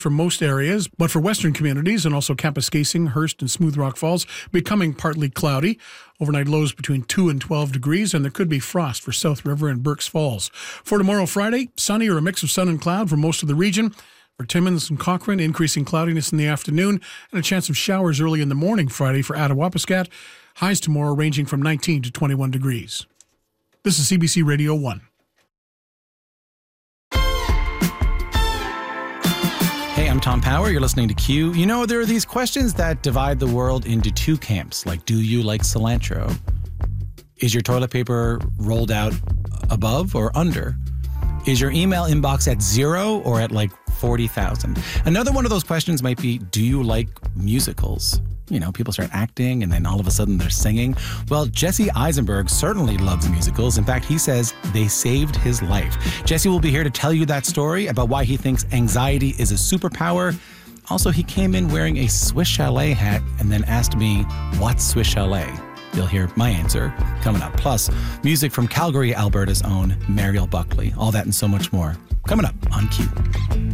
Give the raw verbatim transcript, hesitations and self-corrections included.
for most areas, but for western communities and also Kapuskasing, Hearst, and Smooth Rock Falls, becoming partly cloudy. Overnight lows between two and twelve degrees, and there could be frost for South River and Berks Falls. For tomorrow, Friday, sunny or a mix of sun and cloud for most of the region. For Timmins and Cochrane, increasing cloudiness in the afternoon and a chance of showers early in the morning Friday for Attawapiskat. Highs tomorrow ranging from nineteen to twenty-one degrees. This is C B C Radio one. Hey, I'm Tom Power. You're listening to Q. You know, there are these questions that divide the world into two camps, like, do you like cilantro? Is your toilet paper rolled out above or under? Is your email inbox at zero or at like forty thousand? Another one of those questions might be, do you like musicals? You know, people start acting and then all of a sudden they're singing. Well, Jesse Eisenberg certainly loves musicals. In fact, he says they saved his life. Jesse will be here to tell you that story about why he thinks anxiety is a superpower. Also, he came in wearing a Swiss Chalet hat and then asked me, what's Swiss Chalet? You'll hear my answer coming up. Plus, music from Calgary, Alberta's own Mariel Buckley. All that and so much more coming up on Q.